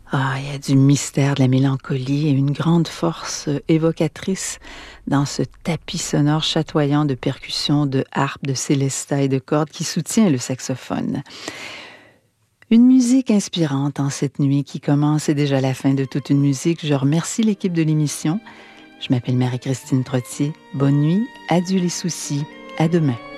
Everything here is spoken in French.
Ah, il y a du mystère, de la mélancolie et une grande force évocatrice dans ce tapis sonore chatoyant de percussions, de harpe, de célesta et de cordes qui soutient le saxophone. Une musique inspirante en cette nuit qui commence, c'est déjà la fin de toute une musique. Je remercie l'équipe de l'émission. Je m'appelle Marie-Christine Trottier. Bonne nuit, adieu les soucis, à demain.